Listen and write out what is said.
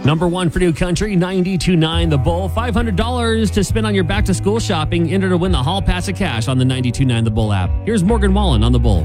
Number one for New Country, 92.9 The Bull. $500 to spend on your back-to-school shopping. Enter to win the Hall Pass of cash on the 92.9 The Bull app. Here's Morgan Wallen on The Bull.